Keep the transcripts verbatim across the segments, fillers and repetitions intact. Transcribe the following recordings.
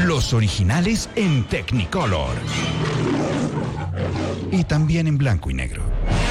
Los originales en Technicolor. Y también en blanco y negro.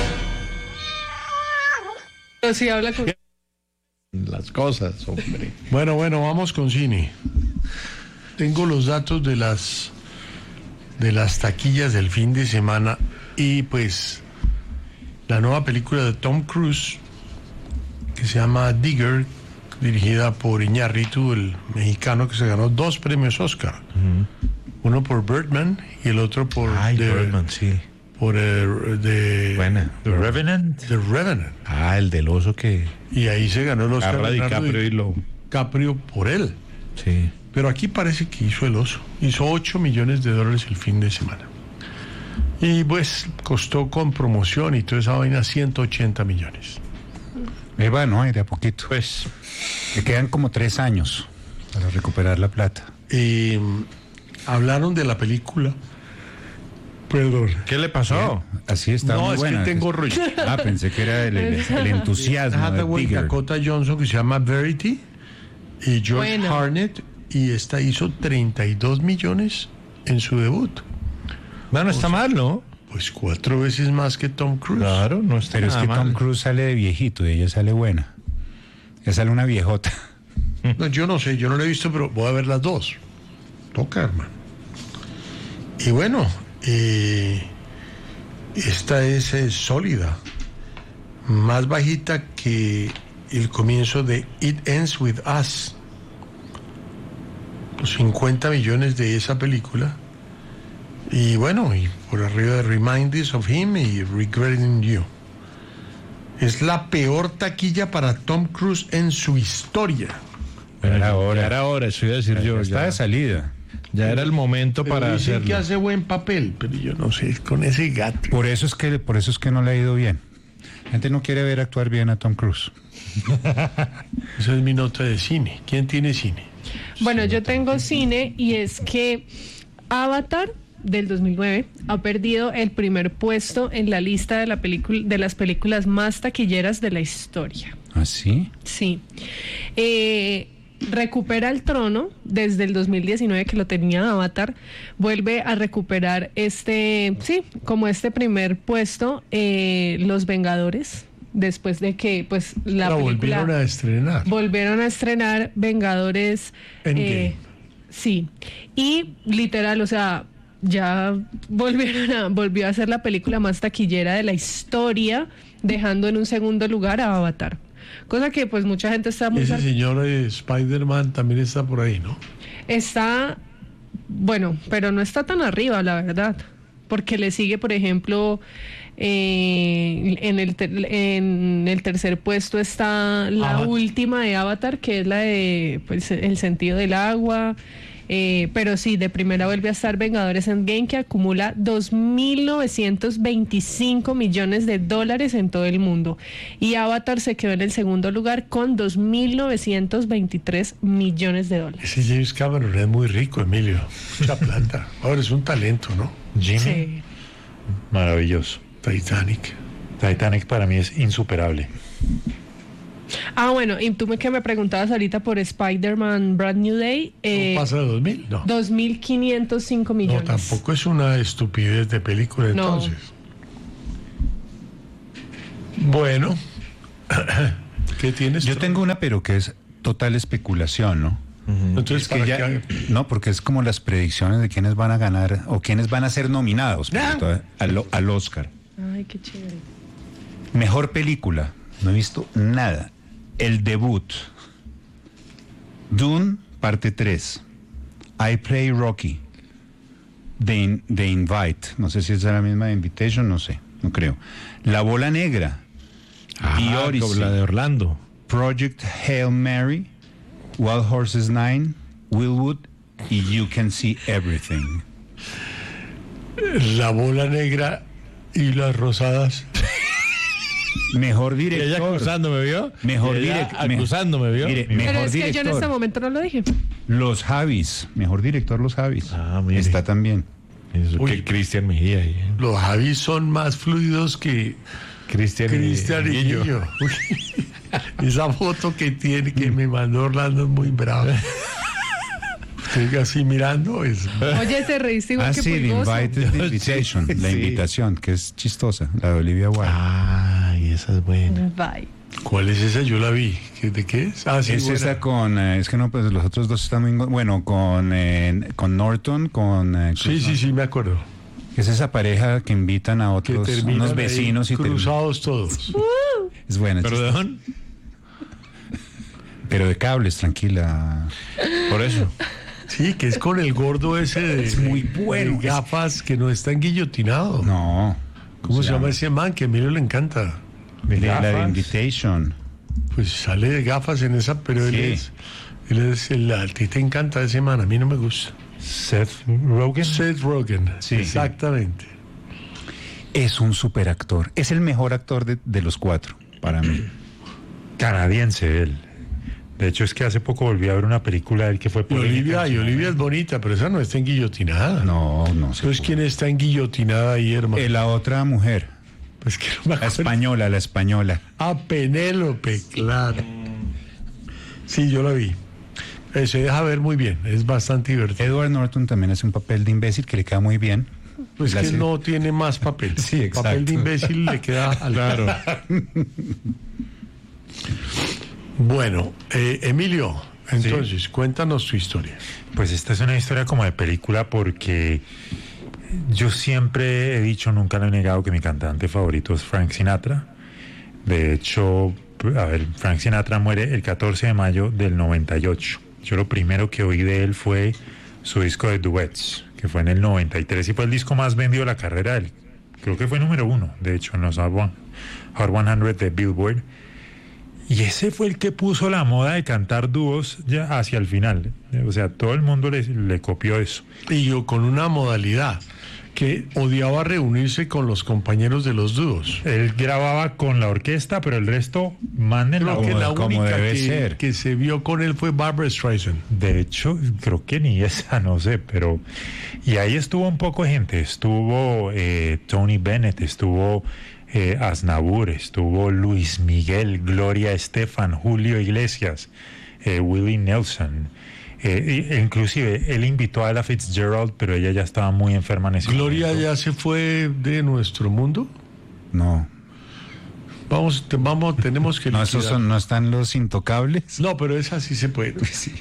Pero si habla con... Las cosas, hombre. Bueno, bueno, vamos con cine. Tengo los datos de las de las taquillas del fin de semana y pues la nueva película de Tom Cruise que se llama Digger, dirigida por Iñárritu, el mexicano que se ganó dos premios Oscar. Uh-huh. Uno por Birdman y el otro por Ay, The, Birdman, sí. Por el de Buena. The Revenant. The Revenant. Ah, el del oso que y ahí se ganó el Oscar Leonardo DiCaprio y lo DiCaprio por él. Sí. Pero aquí parece que hizo el oso. Hizo ocho millones de dólares el fin de semana. Y pues costó con promoción y toda esa vaina ciento ochenta millones. Eh, bueno, de a poquito. Pues le quedan como tres años para recuperar la plata. Eh, hablaron de la película. Perdón. ¿Qué le pasó? Bien. Así está no, muy es buena. que tengo rollo. Ah, pensé que era el, el, el entusiasmo de Hathaway, Digger. Dakota Johnson, que se llama Verity, y George Bueno. Harnett, y esta hizo treinta y dos millones en su debut. No, no está mal, ¿no? Pues cuatro veces más que Tom Cruise. Claro, no está Pero es nada que mal. Tom Cruise sale de viejito y ella sale buena. Ella sale una viejota. No, yo no sé, yo no lo he visto, pero voy a ver las dos. Toca, hermano. Y bueno, eh, esta es, es sólida. Más bajita que el comienzo de It Ends With Us. Los cincuenta millones de esa película. Y bueno, y por arriba de Reminders of Him y Regretting You. Es la peor taquilla para Tom Cruise en su historia. Pero era hora. Ya era hora, eso iba a decir Ya yo. está Ya, de salida. ya era el momento Pero para dicen hacerlo. que hace buen papel, pero yo no sé, con ese gato. Por eso es que, por eso es que no le ha ido bien. La gente no quiere ver actuar bien a Tom Cruise. Esa es mi nota de cine. ¿Quién tiene cine? Bueno, yo tengo cine y es que Avatar del dos mil nueve ha perdido el primer puesto en la lista de la película de las películas más taquilleras de la historia. ¿Ah, sí? Sí. Eh, recupera el trono desde el dos mil diecinueve que lo tenía Avatar, vuelve a recuperar este, sí, como este primer puesto, eh, Los Vengadores, después de que pues la, La película volvieron a estrenar. volvieron a estrenar Vengadores. Endgame. eh, sí, y literal, o sea, ya volvieron a, volvió a ser la película más taquillera de la historia, dejando en un segundo lugar a Avatar. Cosa que pues mucha gente está muy... Ese señor eh, Spider-Man también está por ahí, ¿no? Está, bueno, pero no está tan arriba, la verdad. Porque le sigue, por ejemplo, eh, en, el ter- en el tercer puesto está la Avatar. última de Avatar, que es la de pues, El sentido del agua. Eh, pero sí, de primera vuelve a estar Vengadores Endgame, que acumula dos mil novecientos veinticinco millones de dólares en todo el mundo. Y Avatar se quedó en el segundo lugar con dos mil novecientos veintitrés millones de dólares. Ese James Cameron es muy rico, Emilio. Mucha plata. Ahora es un talento, ¿no? Jimmy, Sí. maravilloso. Titanic. Titanic para mí es insuperable. Ah, bueno, y tú me, que me preguntabas ahorita por Spider-Man Brand New Day. Eh, ¿No pasa de dos mil? No. dos mil quinientos cinco No, millones. tampoco es una estupidez de película No. entonces. Bueno. ¿Qué tienes? Yo tengo una, pero que es total especulación, ¿no? Entonces, Es que ¿para ya, qué? no, porque es como las predicciones de quiénes van a ganar o quiénes van a ser nominados por Ah. todo, al, al Oscar. Ay, qué chévere. Mejor película, no he visto nada. El debut. Dune, parte tres. I Play Rocky. The, In- The Invite. No sé si es la misma de Invitation, no sé, no creo. La Bola Negra. The Odyssey. como la de Orlando. Project Hail Mary. Wild Horses nine. Willwood. Y You Can See Everything. La Bola Negra y las rosadas. Mejor Y ella director. acusándome, ¿vio? Mejor Y ella director. acusándome, ¿vio? Mire, Pero mejor es que yo en director. este momento no lo dije. Los Javis. Mejor director, Los Javis. Ah, mire. Está también. Eso Uy. que Cristian Mejía ahí. ¿eh? Los Javis son más fluidos que Cristian y- Cristian y Guillo. Guillo. Uy, esa foto que tiene, que me mandó Orlando, es muy brava. Estoy así mirando. Es... Oye, se reíste igual Ah, que sí, The Pulgoso. Invited the Invitation, la Sí. invitación, que es chistosa, la de Olivia Wilde. Ay, esa es buena. Bye. ¿Cuál es esa? Yo la vi. ¿Qué- ¿De qué es? Ah, sí, es buena. esa con, eh, es que no, pues los otros dos están muy, bueno, con, eh, con Norton, con... eh, Sí, sí, sí, me acuerdo. Es esa pareja que invitan a Que otros, terminan unos ahí vecinos y terminan- cruzados todos. Es buena. es Perdón. Pero de cables, tranquila. Por eso. Sí, que es con el gordo ese de, Es muy bueno. de gafas que no está enguillotinado. No. ¿Cómo se llama ese man que a Emilio le encanta? De la de gafas. Invitation. Pues sale de gafas en esa, pero él Sí. es, él es el, a ti te encanta ese man, a mí no me gusta. Seth Rogen. Seth Rogen, Sí. exactamente. Es un superactor. Es el mejor actor de, de los cuatro, para mí. Canadiense él. De hecho, es que hace poco volví a ver una película de él que fue Y polémica Olivia, en y su Olivia es momento. bonita, pero esa no está enguillotinada. No, no sé. Entonces, ¿quién está enguillotinada ahí, hermano? Eh, la otra mujer, Pues que no me la acuerdo. española, la española. Ah, Penélope, claro. Sí, yo la vi. Eh, se deja ver muy bien, es bastante divertido. Edward Norton también hace un papel de imbécil que le queda muy bien. Pues La que hace- no tiene más papel. Sí, El papel exacto. de imbécil le queda al Claro. Bueno, eh, Emilio, entonces, cuéntanos tu historia. Pues esta es una historia como de película porque yo siempre he dicho, nunca lo he negado, que mi cantante favorito es Frank Sinatra. De hecho, a ver, Frank Sinatra muere el catorce de mayo del noventa y ocho. Yo lo primero que oí de él fue su disco de duets, que fue en el noventa y tres y fue el disco más vendido de la carrera de él. Creo que fue número uno, de hecho, en los Hot one- Hot cien de Billboard. Y ese fue el que puso la moda de cantar dúos ya hacia el final. O sea, todo el mundo le, le copió eso. Y yo con una modalidad que odiaba reunirse con los compañeros de los dúos. Él grababa con la orquesta, pero el resto, manden la Creo que voz. la como única debe que, ser. que se vio con él fue Barbra Streisand. De hecho, creo que ni esa, no sé, pero... Y ahí estuvo un poco de gente. Estuvo eh, Tony Bennett, estuvo eh, Aznavour, estuvo Luis Miguel, Gloria Estefan, Julio Iglesias, eh, Willie Nelson. Eh, e- inclusive, él invitó a Ella Fitzgerald, pero ella ya estaba muy enferma en ese Gloria momento. ya se fue de nuestro mundo. No. Vamos, te- vamos, tenemos que No, esos liquidar. son, no están los intocables. No, pero esa sí se puede.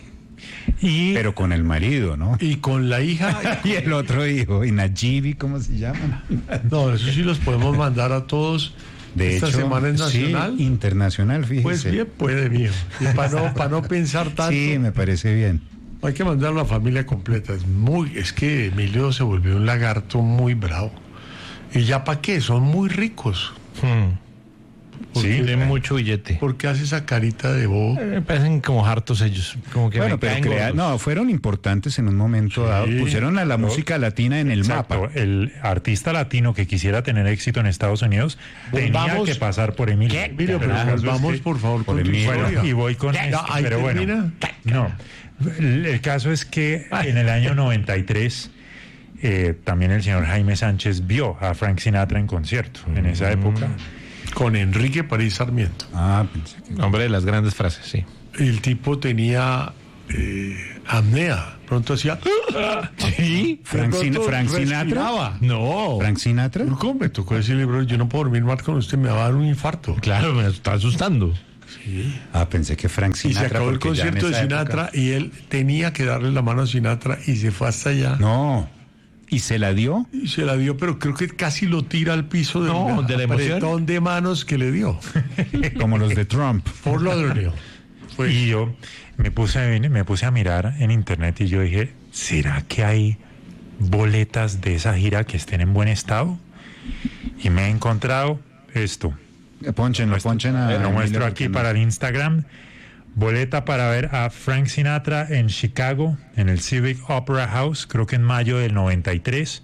Y Pero con el marido, ¿no? Y con la hija. Y el otro hijo, y Nayibi, ¿cómo se llama? No, eso sí los podemos mandar a todos. De Esta hecho, semana es nacional. Sí, internacional, fíjese. Pues bien, puede, mijo. Y para no, para no pensar tanto, Sí, me parece bien. hay que mandarlo a la familia completa. Es muy, es que Emilio se volvió un lagarto muy bravo. ¿Y ya para qué? Son muy ricos. Hmm. ¿Por Sí, qué? tienen mucho billete. ¿Por qué hace esa carita de bobo? Eh, Me parecen como hartos ellos. Como que Bueno, me pero caen crea- gordos. no, fueron importantes en un momento dado. Pusieron a la No. música latina en el Exacto, mapa. el artista latino que quisiera tener éxito en Estados Unidos tenía Volvamos- que pasar por Emilio. Emilio, pero el caso es volvamos que- por favor por con tu Emilio. historia. Bueno, y voy con Ya, esto, ahí pero bueno. termina. No, el, el caso es que en el año noventa y tres eh, también el señor Jaime Sánchez vio a Frank Sinatra en concierto en esa época. Con Enrique París Sarmiento. Ah, pensé que... Hombre de las grandes frases, sí. El tipo tenía eh, apnea. Pronto hacía. ¿Sí? Frank, De Sin- pronto Frank Sinatra. respiraba. No. Frank Sinatra. ¿Cómo me tocó decirle, bro? Yo no puedo dormir más con usted, me va a dar un infarto. Claro, me está asustando. Ah, pensé que Frank Y Sinatra. se acabó el porque ya en concierto de esa Sinatra época- y él tenía que darle la mano a Sinatra y se fue hasta allá. No. ¿Y se la dio? Y se la dio, pero creo que casi lo tira al piso del No, ¿de la emoción? apretón de manos que le dio. Como los de Trump. Por lo de Y yo me puse, me puse a mirar en internet y yo dije, ¿será que hay boletas de esa gira que estén en buen estado? Y me he encontrado esto. Pónchenlo, ponchen a. Lo Emilio, muestro porque aquí no- para el Instagram. Boleta para ver a Frank Sinatra en Chicago, en el Civic Opera House, creo que en mayo del noventa y tres.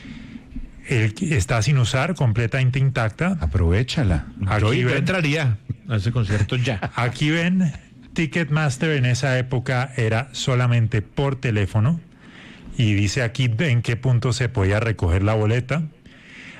Él está sin usar, completamente intacta. Aprovechala. Yo, Aquí yo ven, entraría a ese concierto ya. aquí ven, Ticketmaster en esa época era solamente por teléfono. Y dice aquí en qué punto se podía recoger la boleta.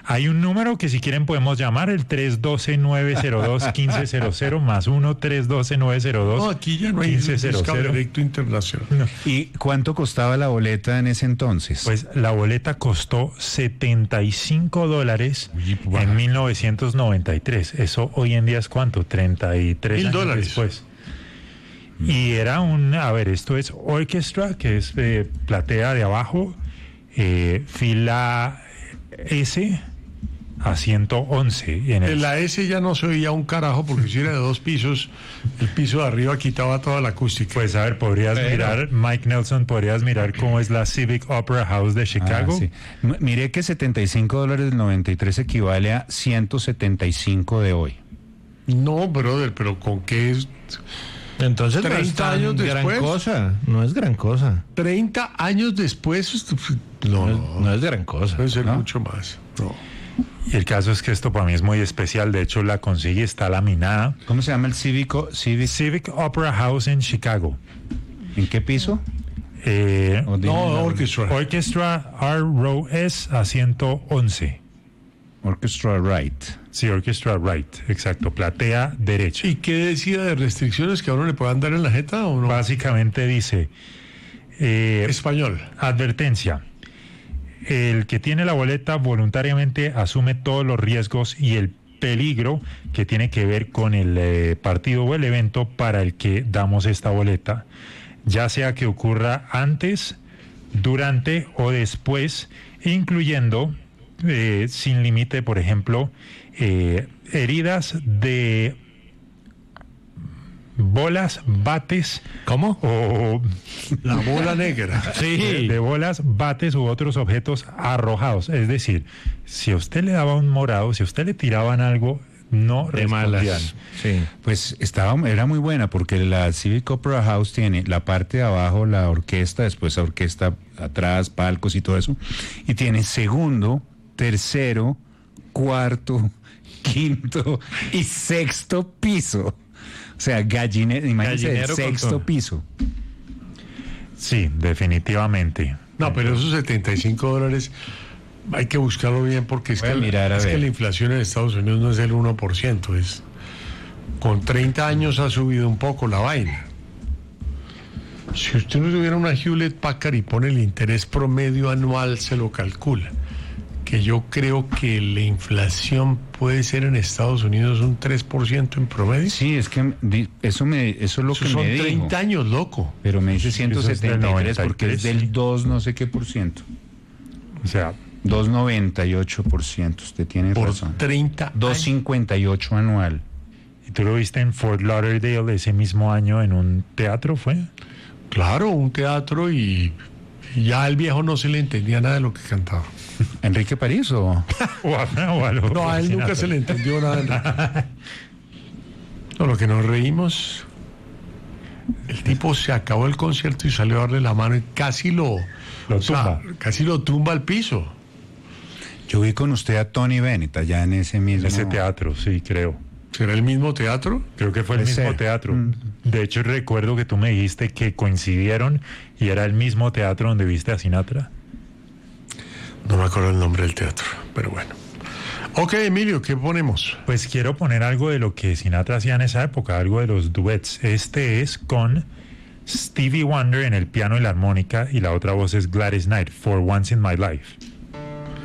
Hay un número que si quieren podemos llamar, el tres uno dos, nueve cero dos, uno cinco cero cero más uno tres uno dos, nueve cero dos. No, aquí ya no hay cable directo internacional. No. ¿Y cuánto costaba la boleta en ese entonces? Pues la boleta costó setenta y cinco dólares en mil novecientos noventa y tres. Eso hoy en día es ¿cuánto? treinta y tres Mil años dólares. después. Y era un, a ver, esto es orchestra, que es eh, platea de abajo, eh, fila S a ciento once. Y en el, En la S ya no se oía un carajo porque si era de dos pisos, el piso de arriba quitaba toda la acústica. pues a ver, podrías Pero- mirar, Mike Nelson, podrías mirar cómo es la Civic Opera House de Chicago. Ah, sí. M- Miré que setenta y cinco dólares del noventa y tres equivale a ciento setenta y cinco de hoy. No, brother, pero ¿con qué es? Entonces no es treinta tan años gran después. cosa. No es gran cosa. treinta años después, esto- no, No, es- no, no es gran cosa. debe ser ¿no? mucho más. No. Y el caso es que esto para mí es muy especial. De hecho, la conseguí, está laminada. ¿Cómo se llama el Cívico? Civic? Civic Opera House en Chicago. ¿En qué piso? Eh, O dime No, la- orchestra. Orchestra R Row S a ciento once. Orchestra Right. Sí, Orchestra Right, exacto, platea derecha. ¿Y qué decía de restricciones que a uno le puedan dar en la jeta o no? Básicamente dice, eh, Español. advertencia, el que tiene la boleta voluntariamente asume todos los riesgos y el peligro que tiene que ver con el eh, partido o el evento para el que damos esta boleta, ya sea que ocurra antes, durante o después, incluyendo, eh, sin límite, por ejemplo, eh, heridas de bolas, bates. ¿Cómo? O La bola negra. de, de bolas, bates u otros objetos arrojados. Es decir, si a usted le daba un morado, si a usted le tiraban algo, no De respondían. malas. Sí. Pues estaba, era muy buena porque la Civic Opera House tiene la parte de abajo, la orquesta, después la orquesta atrás, palcos y todo eso. Y tiene segundo, tercero, cuarto, quinto y sexto piso. O sea, gallinero, imagínense el Gallinero con sexto todo. piso. Sí, definitivamente. No, pero esos setenta y cinco dólares hay que buscarlo bien porque es, Voy a que, mirar, a es que ver. la inflación en Estados Unidos no es del uno por ciento. Es, con treinta años ha subido un poco la vaina. Si usted no tuviera una Hewlett Packard y pone el interés promedio anual, se lo calcula. Que yo creo que la inflación puede ser en Estados Unidos un tres por ciento en promedio. Sí, es que di- eso me eso es lo Eso que son me dijo. treinta años, loco. Pero me dice Eso es del ciento setenta y tres porque es noventa y tres, sí. del dos no sé qué por ciento. O sea, dos noventa y ocho por ciento, usted tiene Por razón. treinta dos años. cincuenta y ocho anual. ¿y tú lo viste en Fort Lauderdale ese mismo año en un teatro, fue? Claro, un teatro y, y ya al viejo no se le entendía nada de lo que cantaba. ¿Enrique París o...? O a, o a lo- No, a él nunca se le entendió nada. No, lo que nos reímos, el tipo se acabó el concierto y salió a darle la mano y casi lo, Lo o sea, tumba. casi lo tumba al piso. Yo vi con usted a Tony Bennett allá en ese mismo... Ese teatro, sí, creo. ¿Será el mismo teatro? Creo que fue el Puede mismo ser. teatro. Mm. De hecho, recuerdo que tú me dijiste que coincidieron y era el mismo teatro donde viste a Sinatra. No me acuerdo el nombre del teatro, pero bueno. Ok, Emilio, ¿qué ponemos? Pues quiero poner algo de lo que Sinatra hacía en esa época, algo de los duets. Este es con Stevie Wonder en el piano y la armónica y la otra voz es Gladys Knight, For Once in My Life.